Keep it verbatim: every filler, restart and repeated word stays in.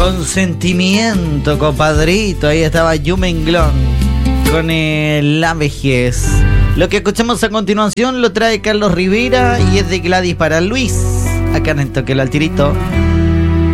Con sentimiento, compadrito. Ahí estaba Yumenglón con el La Vejez. Lo que escuchamos a continuación lo trae Carlos Rivera y es de Gladys para Luis. Acá en el Toque al Tirito.